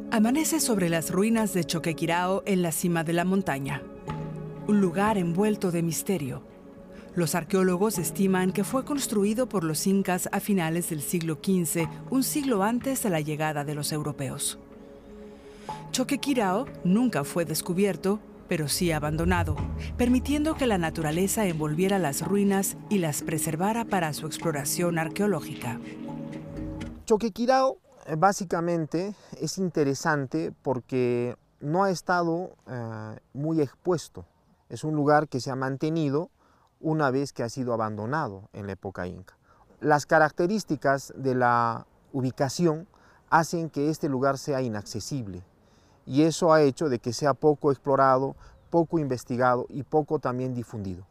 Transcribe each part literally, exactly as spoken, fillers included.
Amanece sobre las ruinas de Choquequirao en la cima de la montaña. Un lugar envuelto de misterio. Los arqueólogos estiman que fue construido por los incas a finales del siglo quince, un siglo antes de la llegada de los europeos. Choquequirao nunca fue descubierto, pero sí abandonado, permitiendo que la naturaleza envolviera las ruinas y las preservara para su exploración arqueológica. Choquequirao básicamente es interesante porque no ha estado eh, muy expuesto. Es un lugar que se ha mantenido una vez que ha sido abandonado en la época inca. Las características de la ubicación hacen que este lugar sea inaccesible y eso ha hecho de que sea poco explorado, poco investigado y poco también difundido.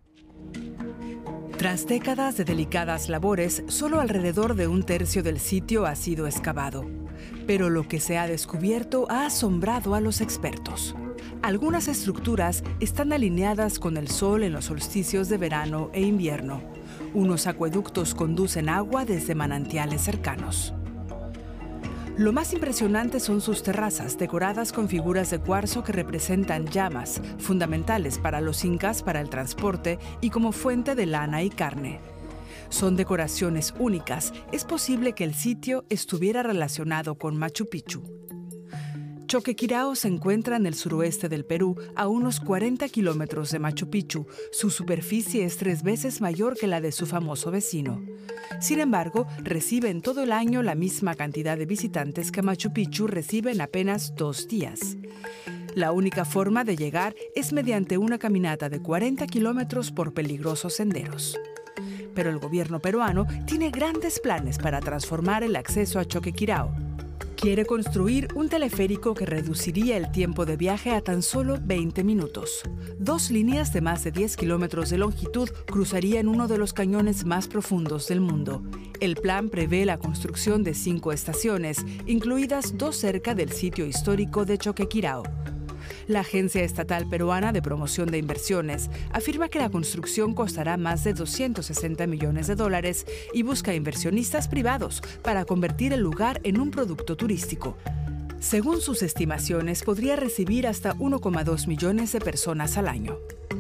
Tras décadas de delicadas labores, solo alrededor de un tercio del sitio ha sido excavado. Pero lo que se ha descubierto ha asombrado a los expertos. Algunas estructuras están alineadas con el sol en los solsticios de verano e invierno. Unos acueductos conducen agua desde manantiales cercanos. Lo más impresionante son sus terrazas, decoradas con figuras de cuarzo que representan llamas, fundamentales para los incas para el transporte y como fuente de lana y carne. Son decoraciones únicas. Es posible que el sitio estuviera relacionado con Machu Picchu. Choquequirao se encuentra en el suroeste del Perú, a unos cuarenta kilómetros de Machu Picchu. Su superficie es tres veces mayor que la de su famoso vecino. Sin embargo, recibe en todo el año la misma cantidad de visitantes que Machu Picchu recibe en apenas dos días. La única forma de llegar es mediante una caminata de cuarenta kilómetros por peligrosos senderos. Pero el gobierno peruano tiene grandes planes para transformar el acceso a Choquequirao. Quiere construir un teleférico que reduciría el tiempo de viaje a tan solo veinte minutos. Dos líneas de más de diez kilómetros de longitud cruzarían uno de los cañones más profundos del mundo. El plan prevé la construcción de cinco estaciones, incluidas dos cerca del sitio histórico de Choquequirao. La Agencia Estatal Peruana de Promoción de Inversiones afirma que la construcción costará más de doscientos sesenta millones de dólares y busca inversionistas privados para convertir el lugar en un producto turístico. Según sus estimaciones, podría recibir hasta uno coma dos millones de personas al año.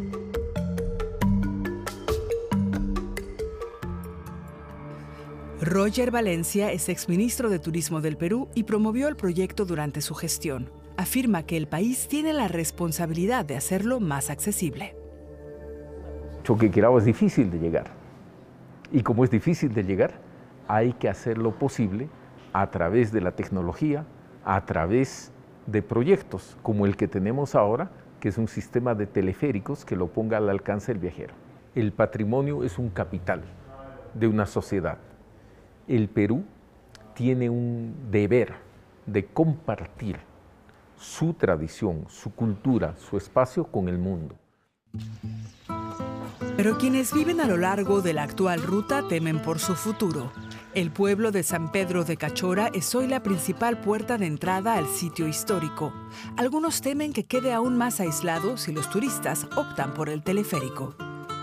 Roger Valencia es exministro de Turismo del Perú y promovió el proyecto durante su gestión. Afirma que el país tiene la responsabilidad de hacerlo más accesible. Choquequirao es difícil de llegar y como es difícil de llegar, hay que hacer lo posible a través de la tecnología, a través de proyectos como el que tenemos ahora, que es un sistema de teleféricos que lo ponga al alcance del viajero. El patrimonio es un capital de una sociedad. El Perú tiene un deber de compartir su tradición, su cultura, su espacio con el mundo. Pero quienes viven a lo largo de la actual ruta temen por su futuro. El pueblo de San Pedro de Cachora es hoy la principal puerta de entrada al sitio histórico. Algunos temen que quede aún más aislado si los turistas optan por el teleférico.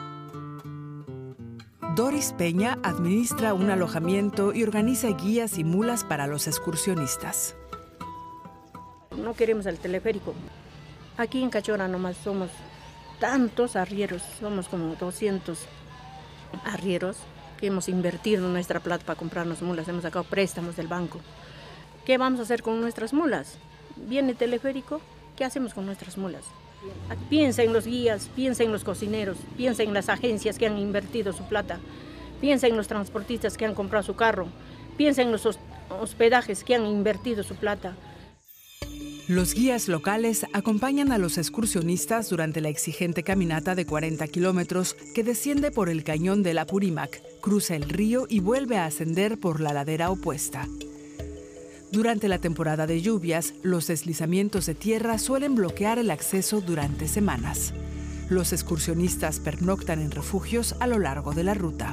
Doris Peña administra un alojamiento y organiza guías y mulas para los excursionistas. No queremos el teleférico. Aquí en Cachora nomás somos tantos arrieros, somos como doscientos arrieros que hemos invertido nuestra plata para comprarnos mulas, hemos sacado préstamos del banco. ¿Qué vamos a hacer con nuestras mulas? Viene el teleférico, ¿qué hacemos con nuestras mulas? Piensa en los guías, piensa en los cocineros, piensa en las agencias que han invertido su plata, piensa en los transportistas que han comprado su carro, piensa en los hospedajes que han invertido su plata. Los guías locales acompañan a los excursionistas durante la exigente caminata de cuarenta kilómetros que desciende por el cañón del Apurímac, cruza el río y vuelve a ascender por la ladera opuesta. Durante la temporada de lluvias, los deslizamientos de tierra suelen bloquear el acceso durante semanas. Los excursionistas pernoctan en refugios a lo largo de la ruta.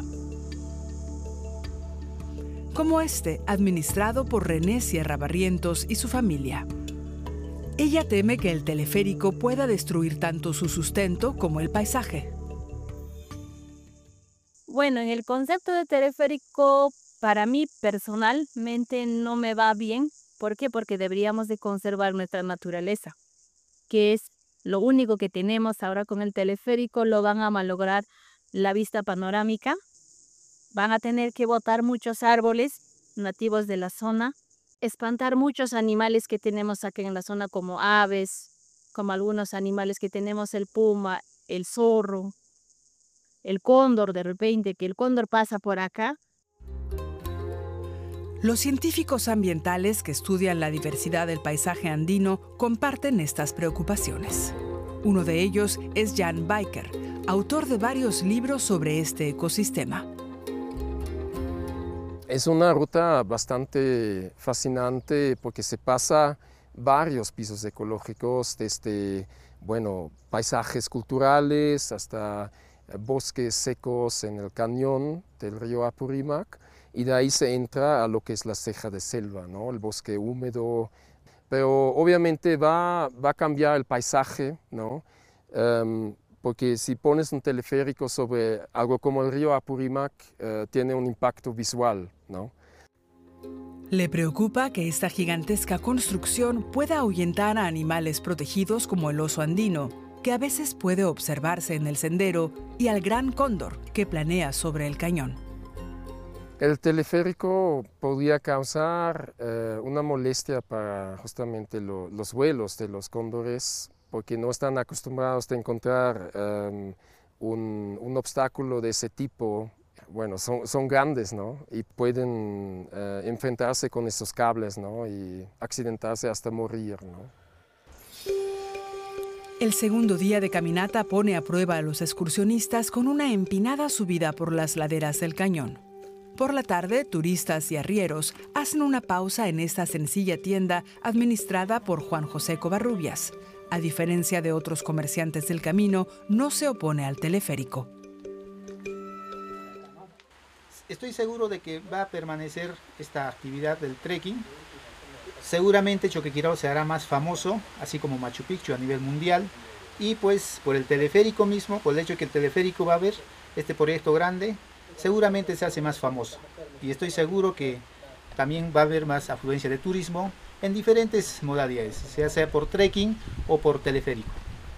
Como este, administrado por René Sierra Barrientos y su familia. Ella teme que el teleférico pueda destruir tanto su sustento como el paisaje. Bueno, en el concepto de teleférico, para mí personalmente no me va bien, ¿Por qué? Porque deberíamos de conservar nuestra naturaleza, que es lo único que tenemos ahora con el teleférico. Lo van a malograr la vista panorámica, van a tener que botar muchos árboles nativos de la zona, espantar muchos animales que tenemos aquí en la zona, como aves, como algunos animales que tenemos, el puma, el zorro, el cóndor, de repente, que el cóndor pasa por acá. Los científicos ambientales que estudian la diversidad del paisaje andino comparten estas preocupaciones. Uno de ellos es Jan Biker, autor de varios libros sobre este ecosistema. Es una ruta bastante fascinante porque se pasa varios pisos ecológicos, desde bueno, paisajes culturales hasta bosques secos en el cañón del río Apurímac, y de ahí se entra a lo que es la ceja de selva, ¿no? El bosque húmedo. Pero obviamente va, va a cambiar el paisaje, ¿no? Um, porque si pones un teleférico sobre algo como el río Apurímac, uh, tiene un impacto visual, ¿no? Le preocupa que esta gigantesca construcción pueda ahuyentar a animales protegidos como el oso andino, que a veces puede observarse en el sendero, y al gran cóndor que planea sobre el cañón. El teleférico podría causar uh, una molestia para justamente lo, los vuelos de los cóndores, porque no están acostumbrados a encontrar um, un, un obstáculo de ese tipo. Bueno, son, son grandes, ¿no? Y pueden uh, enfrentarse con esos cables, ¿no? Y accidentarse hasta morir, ¿no? El segundo día de caminata pone a prueba a los excursionistas con una empinada subida por las laderas del cañón. Por la tarde, turistas y arrieros hacen una pausa en esta sencilla tienda administrada por Juan José Covarrubias. A diferencia de otros comerciantes del camino, no se opone al teleférico. Estoy seguro de que va a permanecer esta actividad del trekking. Seguramente Choquequirao se hará más famoso, así como Machu Picchu a nivel mundial. Y pues por el teleférico mismo, por el hecho de que el teleférico va a haber este proyecto grande, seguramente se hace más famoso. Y estoy seguro que también va a haber más afluencia de turismo en diferentes modalidades, sea sea por trekking o por teleférico.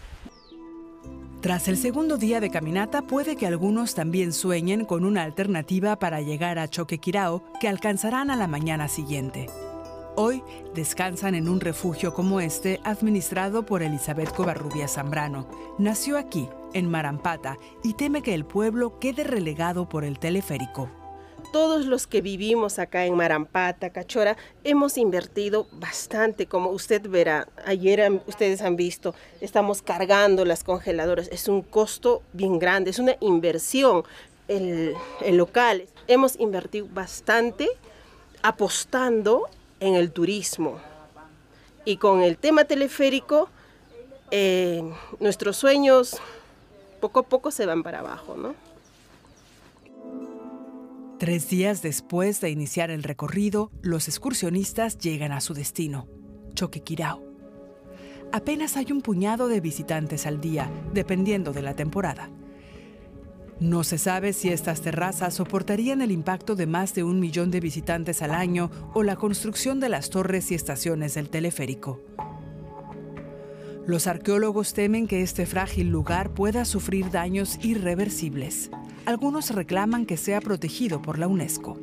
Tras el segundo día de caminata, puede que algunos también sueñen con una alternativa para llegar a Choquequirao que alcanzarán a la mañana siguiente. Hoy descansan en un refugio como este, administrado por Elizabeth Covarrubias Zambrano. Nació aquí, en Marampata, y teme que el pueblo quede relegado por el teleférico. Todos los que vivimos acá en Marampata, Cachora, hemos invertido bastante, como usted verá. Ayer ustedes han visto, estamos cargando las congeladoras. Es un costo bien grande, es una inversión el, el local. Hemos invertido bastante apostando en el turismo. Y con el tema teleférico, eh, nuestros sueños poco a poco se van para abajo, ¿no? Tres días después de iniciar el recorrido, los excursionistas llegan a su destino, Choquequirao. Apenas hay un puñado de visitantes al día, dependiendo de la temporada. No se sabe si estas terrazas soportarían el impacto de más de un millón de visitantes al año o la construcción de las torres y estaciones del teleférico. Los arqueólogos temen que este frágil lugar pueda sufrir daños irreversibles. Algunos reclaman que sea protegido por la UNESCO.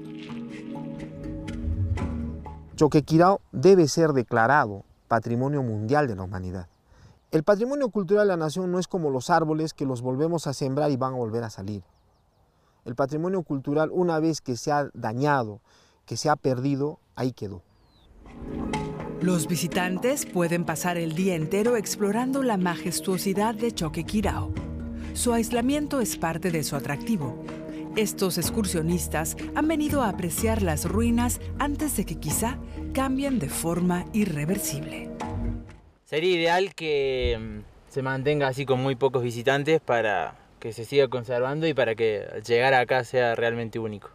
Choquequirao debe ser declarado Patrimonio Mundial de la Humanidad. El patrimonio cultural de la nación no es como los árboles que los volvemos a sembrar y van a volver a salir. El patrimonio cultural, una vez que se ha dañado, que se ha perdido, ahí quedó. Los visitantes pueden pasar el día entero explorando la majestuosidad de Choquequirao. Su aislamiento es parte de su atractivo. Estos excursionistas han venido a apreciar las ruinas antes de que quizá cambien de forma irreversible. Sería ideal que se mantenga así con muy pocos visitantes para que se siga conservando y para que llegar acá sea realmente único.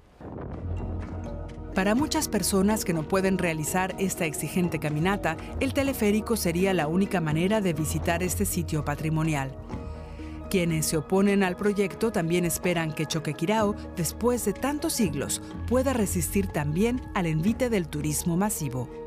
Para muchas personas que no pueden realizar esta exigente caminata, el teleférico sería la única manera de visitar este sitio patrimonial. Quienes se oponen al proyecto también esperan que Choquequirao, después de tantos siglos, pueda resistir también al envite del turismo masivo.